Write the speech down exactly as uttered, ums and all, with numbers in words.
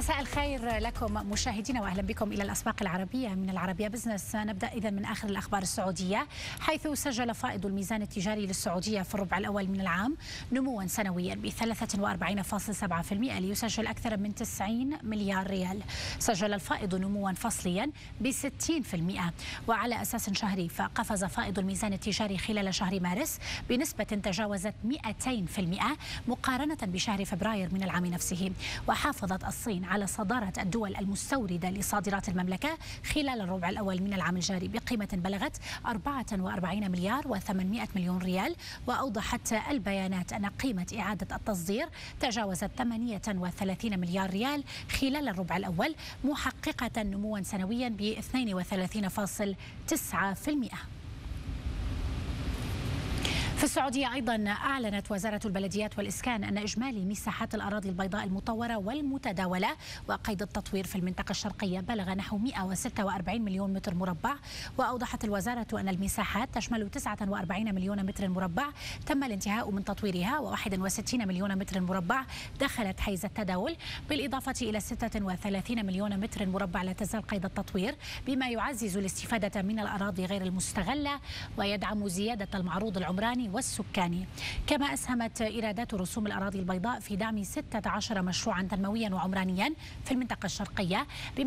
مساء الخير لكم مشاهدينا واهلا بكم الى الاسواق العربيه من العربيه بزنس. نبدا اذا من اخر الاخبار السعوديه، حيث سجل فائض الميزان التجاري للسعوديه في الربع الاول من العام نموا سنويا ب ثلاثة وأربعين فاصلة سبعة بالمئة ليسجل اكثر من تسعين مليار ريال. سجل الفائض نموا فصليا ب ستين بالمئة، وعلى اساس شهري فقفز فائض الميزان التجاري خلال شهر مارس بنسبه تجاوزت مئتين بالمئة مقارنه بشهر فبراير من العام نفسه. وحافظت الصين على صدارة الدول المستوردة لصادرات المملكة خلال الربع الأول من العام الجاري بقيمة بلغت أربعة وأربعين مليار وثمانمئة مليون ريال. وأوضحت البيانات أن قيمة إعادة التصدير تجاوزت ثمانية وثلاثين مليار ريال خلال الربع الأول، محققة نموا سنويا ب اثنين وثلاثين فاصلة تسعة بالمئة. في السعودية أيضا أعلنت وزارة البلديات والإسكان أن إجمالي مساحات الأراضي البيضاء المطورة والمتداولة وقيد التطوير في المنطقة الشرقية بلغ نحو مئة وستة وأربعين مليون متر مربع. وأوضحت الوزارة أن المساحات تشمل تسعة وأربعين مليون متر مربع تم الانتهاء من تطويرها، وواحد وستين مليون متر مربع دخلت حيز التداول، بالإضافة إلى ستة وثلاثين مليون متر مربع لا تزال قيد التطوير، بما يعزز الاستفادة من الأراضي غير المستغلة ويدعم زيادة المعروض العمراني والسكاني. كما أسهمت إيرادات رسوم الأراضي البيضاء في دعم ستة عشر مشروعا تنمويا وعمرانيا في المنطقة الشرقية.